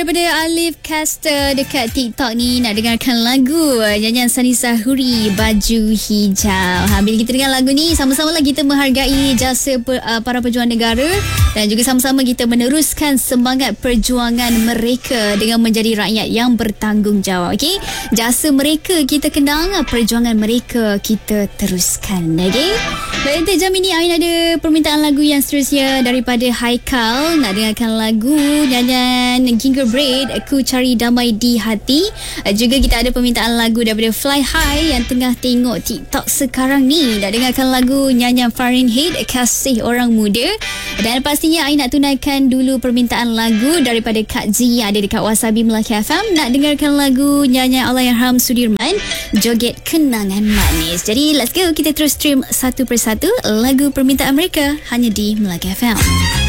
Daripada Alif Caster dekat TikTok ni nak dengarkan lagu nyanyian Sani Zahuri, Baju Hijau. Bila kita dengar lagu ni, sama-sama lah kita menghargai jasa para pejuang negara dan juga sama-sama kita meneruskan semangat perjuangan mereka dengan menjadi rakyat yang bertanggungjawab. Okay? Jasa mereka kita kenang, perjuangan mereka kita teruskan. Okay? Baik, untuk jam ini Ain ada permintaan lagu yang seterusnya daripada Haikal. Nak dengarkan lagu nyanyian Gingerbread, Aku Cari Damai di Hati. Juga kita ada permintaan lagu daripada Fly High yang tengah tengok TikTok sekarang ni. Nak dengarkan lagu nyanyian Fahrenheit, Kasih Orang Muda. Dan pastinya Ain nak tunaikan dulu permintaan lagu daripada Kak Z yang ada dekat Wasabi Melaka FM. Nak dengarkan lagu nyanyian Allahyarham Sudirman, Joget Kenangan Manis. Jadi let's go, kita terus stream satu persatu lagu permintaan mereka hanya di Melaka FM.